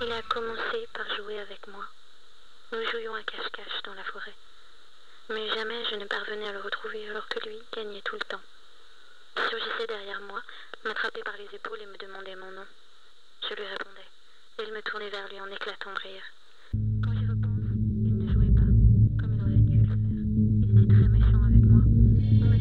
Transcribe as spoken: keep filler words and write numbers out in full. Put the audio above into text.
Il a commencé par jouer avec moi. Nous jouions à cache-cache dans la forêt. Mais jamais je ne parvenais à le retrouver alors que lui gagnait tout le temps. Il surgissait derrière moi, m'attrapait par les épaules et me demandait mon nom. Je lui répondais. Et il me tournait vers lui en éclatant de rire.